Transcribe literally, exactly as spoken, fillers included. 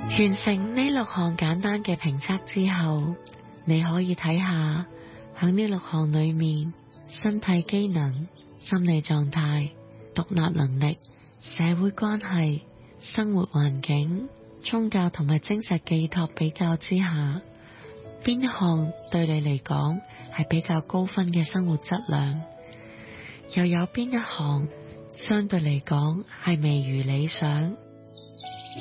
完成呢六項簡單嘅評測之後，你可以睇下喺呢六項裏面，身體機能、心理狀態、獨立能力、社會關係、生活環境、宗教同埋精神寄託比較之下，邊一項對你嚟講係比較高分嘅生活質量，又有邊一項相對嚟講係未如理想，